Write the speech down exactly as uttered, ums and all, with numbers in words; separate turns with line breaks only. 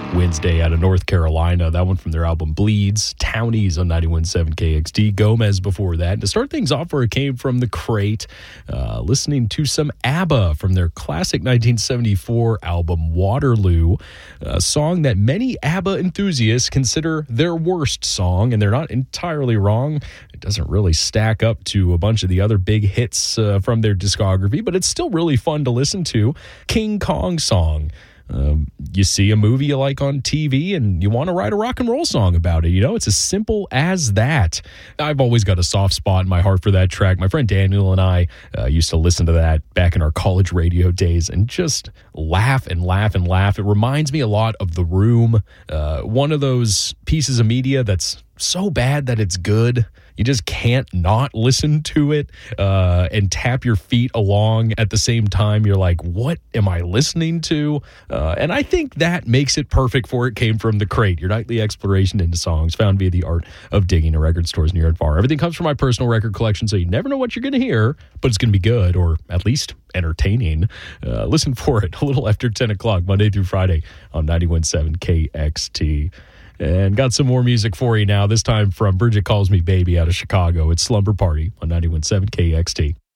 Wednesday out of North Carolina. That one from their album Bleeds. Townies on ninety-one point seven K X T. Gomez before that. And to start things off, where it came from the crate, uh, listening to some ABBA from their classic nineteen seventy-four album Waterloo, a song that many ABBA enthusiasts consider their worst song, and they're not entirely wrong. It doesn't really stack up to a bunch of the other big hits uh, from their discography, but it's still really fun to listen to. King Kong song. Um, you see a movie you like on T V and you want to write a rock and roll song about it. You know, it's as simple as that. I've always got a soft spot in my heart for that track. My friend Daniel and I uh, used to listen to that back in our college radio days and just laugh and laugh and laugh. It reminds me a lot of The Room, uh, one of those pieces of media that's so bad that it's good. You just can't not listen to it uh, and tap your feet along at the same time. You're like, what am I listening to? Uh, and I think that makes it perfect for It Came From the Crate, your nightly exploration into songs found via the art of digging in record stores near and far. Everything comes from my personal record collection, so you never know what you're going to hear, but it's going to be good, or at least entertaining. Uh, listen for it a little after ten o'clock, Monday through Friday on ninety-one point seven K X T. And got some more music for you now, this time from Bridget Calls Me Baby out of Chicago. It's Slumber Party on ninety-one point seven K X T.